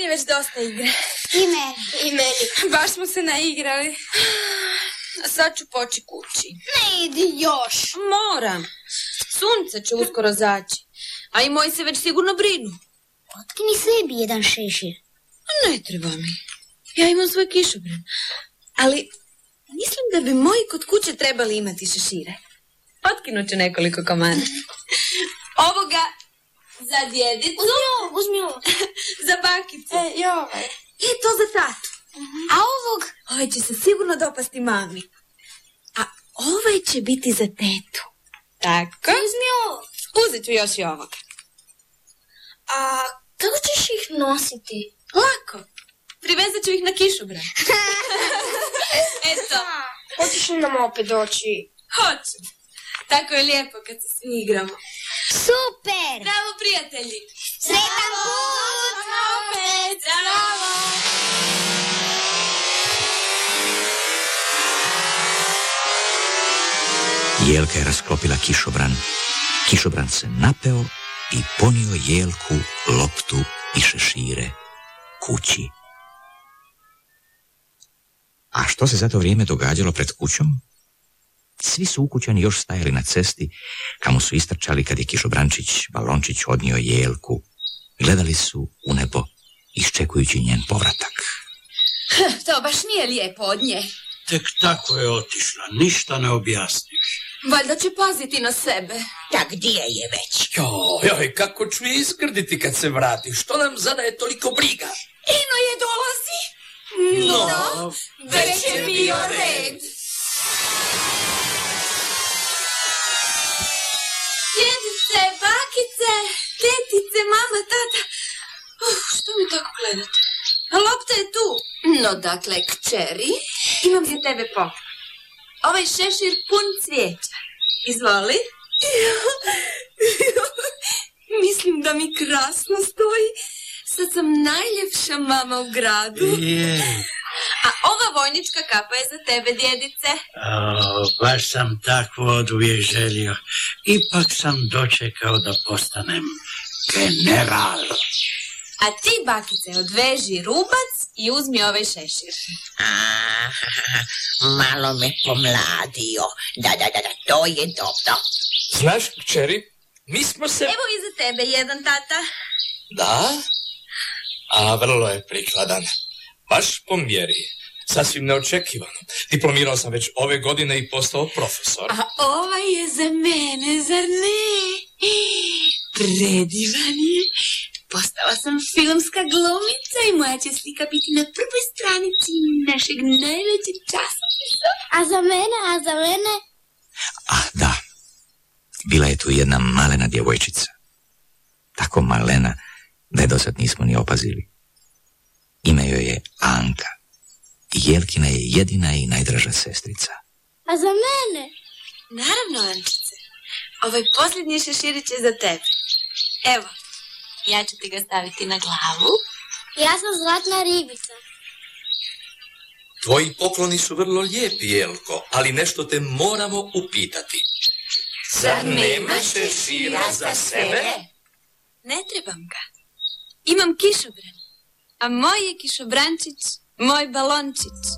već dosta igre. I meni. Baš smo se naigrali. A sad ću poći kući. Ne idi još. Moram. Sunce će uskoro zaći. A i moji se već sigurno brinu. Otkini sebi jedan šešir. Ne treba mi. Ja imam svoj kišobran. Ali mislim da bi moji kod kuće trebali imati šešire. Otkinut ću nekoliko komada. Ovoga za djedicu. Uzmi ovo. Za bakicu. I ovaj. I to za tatu. A ovog? Ovaj će se sigurno dopasti mami. A ovaj će biti za tetu. Tako. Uzmi ovo. Uzet ću još i ovoga. A kako ćeš ih nositi? Lako. Privezat ću ih na kišobran. Eto. Hoćeš li nam opet doći? Hoću. Tako je lijepo kad se svi igramo. Super! Bravo, prijatelji! Sretan put! Opet! Bravo! Jelka je rasklopila kišobran. Kišobran se napeo i ponio Jelku, loptu i šešire kući. A što se za to vrijeme događalo pred kućom? Svi su ukućani još stajali na cesti, kamo su istrčali kad je kišobrančić Balončić odnio Jelku. Gledali su u nebo, iščekujući njen povratak. To baš nije lijepo od nje. Tek tako je otišla, ništa ne objasniš. Valjda će paziti na sebe. Da gdje je već? Joj, kako ću je iskrditi kad se vrati? Što nam zada je toliko briga? Ino je dolazi. No, već je bio red. Djedice, bakice, tetice, mama, tata. Što mi tako gledate? A lopta je tu. No, dakle, kćeri, imam za tebe poklon. Ovaj šešir pun cvijeća. Izvoli. Mislim da mi krasno stoji. Sad sam najljepša mama u gradu. A ova vojnička kapa je za tebe, djedice. Baš sam takvo oduvijek želio. Ipak sam dočekao da postanem general. A ti, bakice, odveži rubac i uzmi ovaj šešir. Malo me pomladio. Da, to je dobro. Znaš, kćeri, mi smo se... Evo i za tebe jedan, tata. Da? A vrlo je prikladan. Baš po mjeri. Sasvim neočekivano. Diplomirao sam već ove godine i postao profesor. A ovaj je za mene, zar ne? Predivan je. Postala sam filmska glumica i moja će slika biti na prvoj stranici našeg najvećeg časopisa. A za mene? Ah, da. Bila je tu jedna malena djevojčica. Tako malena da je dosad nismo ni opazili. Ime joj je Anka. Jelkina je jedina i najdraža sestrica. A za mene? Naravno, Ančice. Ovaj posljednji šeširić je za tebe. Evo, ja ću ti ga staviti na glavu. Ja sam zlatna ribica. Tvoji pokloni su vrlo lijepi, Jelko, ali nešto te moramo upitati. Zar nema šešira za sebe? Ne trebam ga. Imam kišobran. A moj je kišobrančić, moj balončić.